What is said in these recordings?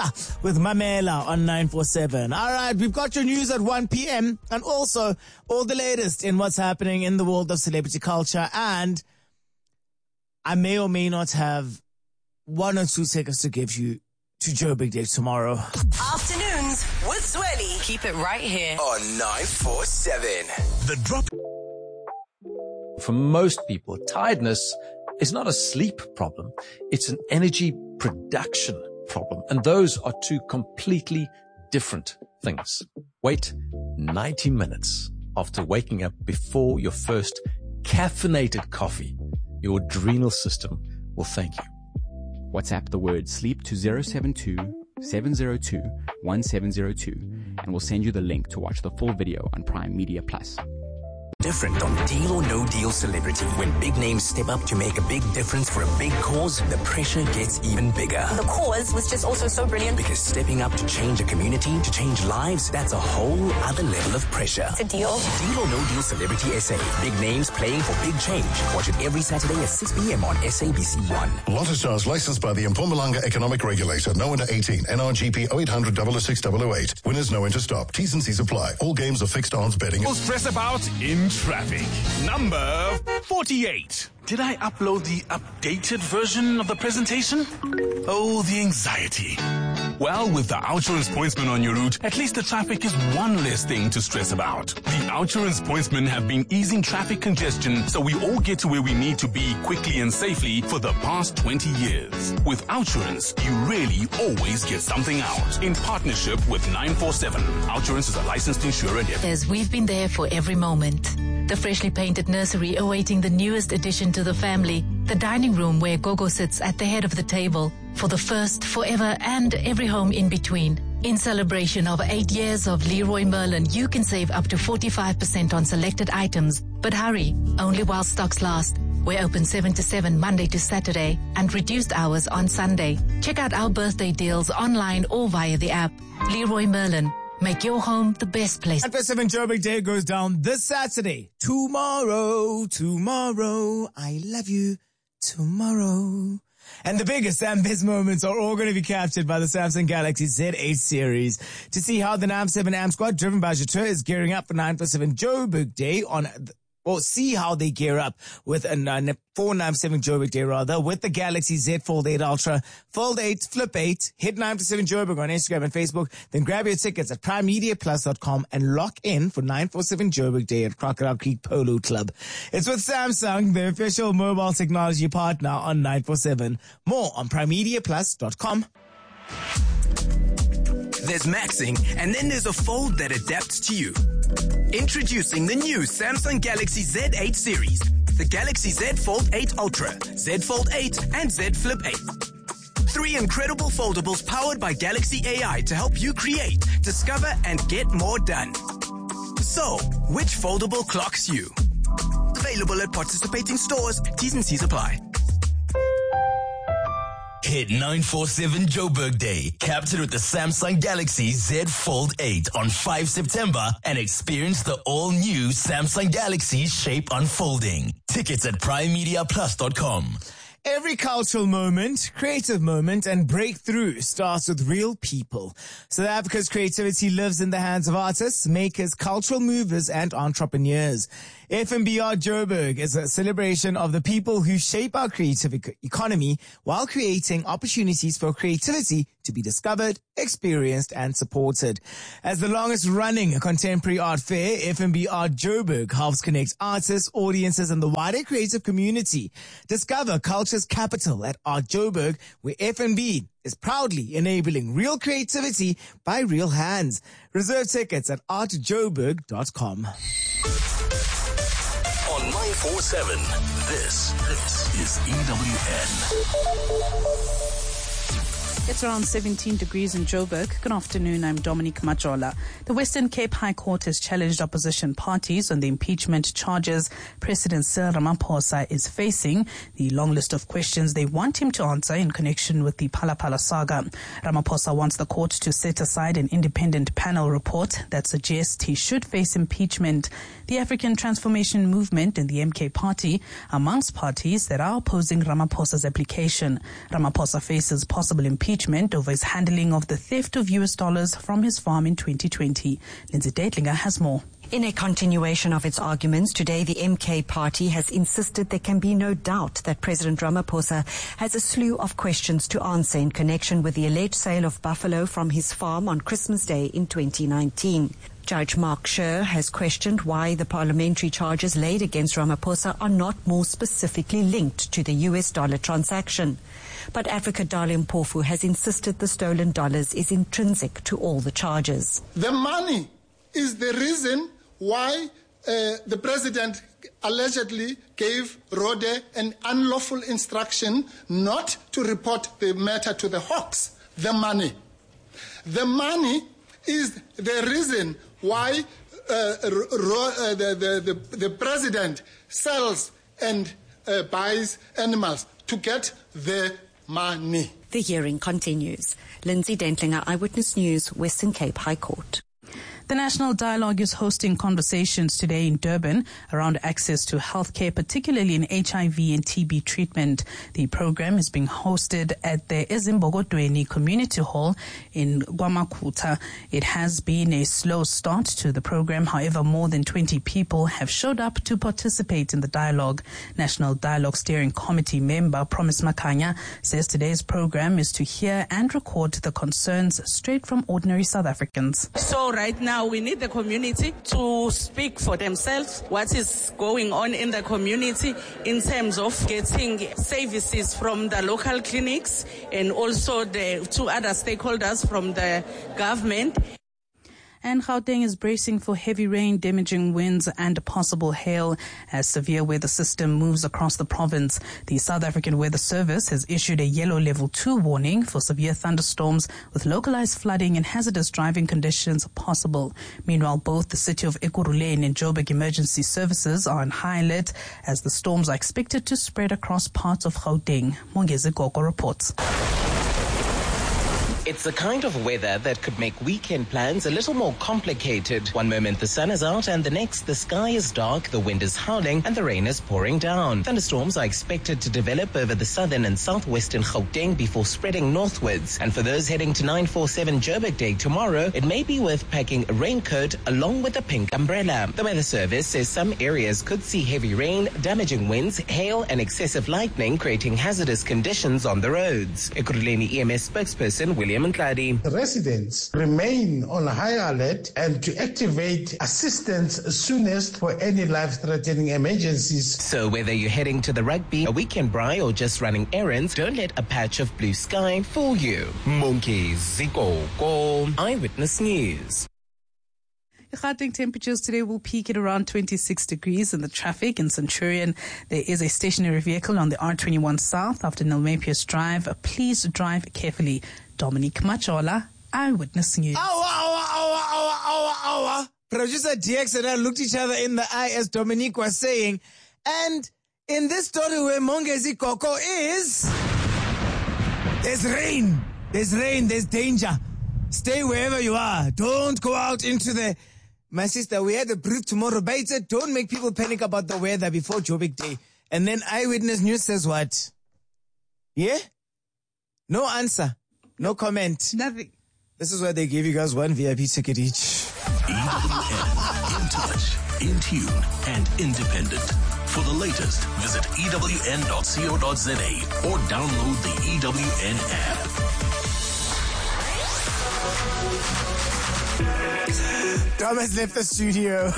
with Mamela on 947. All right, we've got your news at 1 p.m. and also all the latest in what's happening in the world of celebrity culture. And I may or may not have 1 or 2 seconds to give you to Joburg Day tomorrow. Afternoons with Zweli. Keep it right here on 947. The drop. For most people, tiredness is not a sleep problem. It's an energy production problem. And those are 2 completely different things. Wait 90 minutes after waking up before your first caffeinated coffee. Your adrenal system will thank you. WhatsApp the word sleep to 072-702-1702 and we'll send you the link to watch the full video on Prime Media Plus. Different on Deal or No Deal Celebrity. When big names step up to make a big difference for a big cause, the pressure gets even bigger. The cause was just also so brilliant. Because stepping up to change a community, to change lives, that's a whole other level of pressure. It's a deal. Deal or No Deal Celebrity SA. Big names playing for big change. Watch it every Saturday at 6 p.m. on SABC1. Lotto licensed by the Mpumalanga Economic Regulator. No under 18. NRGP 0800 006 008. Winners no enter stop. T's and C's apply. All games are fixed odds betting. We'll stress about in traffic. Number 48. Did I upload the updated version of the presentation? Oh, the anxiety. Well, with the Outsurance Pointsman on your route, at least the traffic is one less thing to stress about. The Outsurance Pointsmen have been easing traffic congestion so we all get to where we need to be quickly and safely for the past 20 years. With Outsurance, you really always get something out. In partnership with 947. Outsurance is a licensed insurer. As we've been there for every moment. The freshly painted nursery awaiting the newest addition to the family. The dining room where Gogo sits at the head of the table. For the first, forever, and every home in between. In celebration of 8 years of Leroy Merlin, you can save up to 45% on selected items. But hurry, only while stocks last. We're open 7 to 7 Monday to Saturday and reduced hours on Sunday. Check out our birthday deals online or via the app. Leroy Merlin. Make your home the best place. 947 Joburg Day goes down this Saturday. Tomorrow, I love you. Tomorrow. And the biggest and best moments are all going to be captured by the Samsung Galaxy Z8 series. To see how the 947 Am Squad, driven by Jatur, is gearing up for 947 Joburg Day or see how they gear up with a 497 Joburg Day with the Galaxy Z Fold 8 Ultra, Fold 8, Flip 8, hit 947 Joburg on Instagram and Facebook, then grab your tickets at primemediaplus.com and lock in for 947 Joburg Day at Crocodile Creek Polo Club. It's with Samsung, the official mobile technology partner on 947. More on primemediaplus.com. There's maxing, and then there's a fold that adapts to you. Introducing the new Samsung Galaxy Z8 series. The Galaxy Z Fold 8 Ultra, Z Fold 8, and Z Flip 8. 3 incredible foldables powered by Galaxy AI to help you create, discover, and get more done. So, which foldable clocks you? Available at participating stores. T's and C's apply. Hit 947 Joburg Day. Captured with the Samsung Galaxy Z Fold 8 on 5 September and experience the all-new Samsung Galaxy Shape Unfolding. Tickets at primemediaplus.com. Every cultural moment, creative moment, and breakthrough starts with real people. South Africa's creativity lives in the hands of artists, makers, cultural movers, and entrepreneurs. FNBR Joburg is a celebration of the people who shape our creative economy while creating opportunities for creativity to be discovered, experienced, and supported. As the longest running contemporary art fair, FNBR Joburg helps connect artists, audiences, and the wider creative community. Discover culture's capital at Art Joburg, where FNB is proudly enabling real creativity by real hands. Reserve tickets at artjoburg.com. On 947, this is EWN. It's around 17 degrees in Joburg. Good afternoon, I'm Dominique Majola. The Western Cape High Court has challenged opposition parties on the impeachment charges President Cyril Ramaphosa is facing, the long list of questions they want him to answer in connection with the Phala Phala saga. Ramaphosa wants the court to set aside an independent panel report that suggests he should face impeachment. The African Transformation Movement and the MK Party amongst parties that are opposing Ramaphosa's application. Ramaphosa faces possible impeachment impeachment over his handling of the theft of US dollars from his farm in 2020. Lindsay Deitlinger has more. In a continuation of its arguments, today the MK party has insisted there can be no doubt that President Ramaphosa has a slew of questions to answer in connection with the alleged sale of buffalo from his farm on Christmas Day in 2019. Judge Mark Scher has questioned why the parliamentary charges laid against Ramaphosa are not more specifically linked to the US dollar transaction. But Africa Darling Mpofu has insisted the stolen dollars is intrinsic to all the charges. The money is the reason why the president allegedly gave Rode an unlawful instruction not to report the matter to the Hawks. The money is the reason why the president sells and buys animals to get the money. The hearing continues. Lindsay Deitlinger, Eyewitness News, Western Cape High Court. The National Dialogue is hosting conversations today in Durban around access to healthcare, particularly in HIV and TB treatment. The program is being hosted at the Ezimbogotweni Community Hall in Gwamakuta. It has been a slow start to the program. However, more than 20 people have showed up to participate in the dialogue. National Dialogue Steering Committee member Promise Makanya says today's program is to hear and record the concerns straight from ordinary South Africans. So right now, we need the community to speak for themselves what is going on in the community in terms of getting services from the local clinics and also the two other stakeholders from the government. And Gauteng is bracing for heavy rain, damaging winds and possible hail as severe weather system moves across the province. The South African Weather Service has issued a yellow level 2 warning for severe thunderstorms with localized flooding and hazardous driving conditions possible. Meanwhile, both the city of Ekurhuleni and Joburg emergency services are on high alert as the storms are expected to spread across parts of Gauteng. Mongezi Gogo reports. It's the kind of weather that could make weekend plans a little more complicated. One moment the sun is out and the next the sky is dark, the wind is howling and the rain is pouring down. Thunderstorms are expected to develop over the southern and southwestern Gauteng before spreading northwards. And for those heading to 947 Joburg Day tomorrow, it may be worth packing a raincoat along with a pink umbrella. The Weather Service says some areas could see heavy rain, damaging winds, hail and excessive lightning, creating hazardous conditions on the roads. Ekurhuleni EMS spokesperson William The residents remain on high alert and to activate assistance soonest for any life-threatening emergencies. So whether you're heading to the rugby, a weekend braai or just running errands, don't let a patch of blue sky fool you. Mongezi Gogo, Eyewitness News. Gauteng temperatures today will peak at around 26 degrees in the traffic in Centurion. There is a stationary vehicle on the R21 South after Nelmepius Drive. Please drive carefully. Dominique Machola, Eyewitness News. Producer DX and I looked each other in the eye as Dominique was saying, and in this story where Mongezi Koko is, there's rain, there's danger. Stay wherever you are. Don't go out into the... My sister, we had a brief tomorrow, but it said don't make people panic about the weather before Joburg Day. And then Eyewitness News says what? Yeah? No answer. No comment. Nothing. This is where they give you guys one VIP ticket each. EWN, in touch, in tune, and independent. For the latest, visit ewn.co.za or download the EWN app. Dom has left the studio.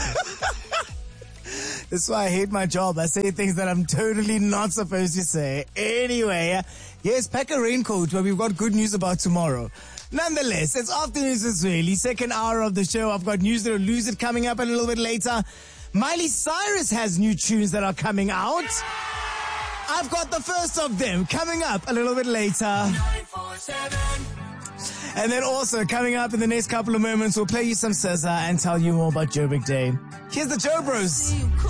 That's why I hate my job. I say things that I'm totally not supposed to say. Anyway, yes, pack a raincoat, but we've got good news about tomorrow. Nonetheless, it's Afternoons Israeli, second hour of the show. I've got News It or Lose It coming up a little bit later. Miley Cyrus has new tunes that are coming out. I've got the first of them coming up a little bit later. 947. And then also coming up in the next couple of moments, we'll play you some SZA and tell you more about Joburg Day. Here's the Joe Bros.